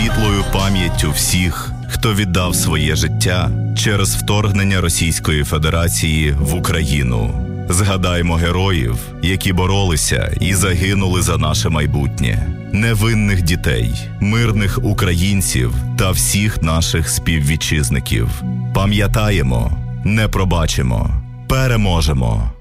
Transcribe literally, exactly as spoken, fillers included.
світлою пам'яттю всіх, хто віддав своє життя через вторгнення Російської Федерації в Україну. Згадаймо героїв, які боролися і загинули за наше майбутнє. Невинних дітей, мирних українців та всіх наших співвітчизників. Пам'ятаємо, не пробачимо, переможемо!